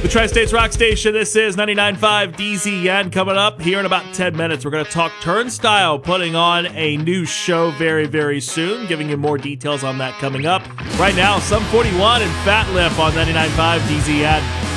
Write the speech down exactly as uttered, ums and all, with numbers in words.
The Tri-States Rock Station, this is ninety-nine point five D Z N. Coming up here in about ten minutes, we're going to talk Turnstile putting on a new show very, very soon, giving you more details on that coming up. Right now, Sum forty-one and Fat Lip on ninety-nine point five D Z N.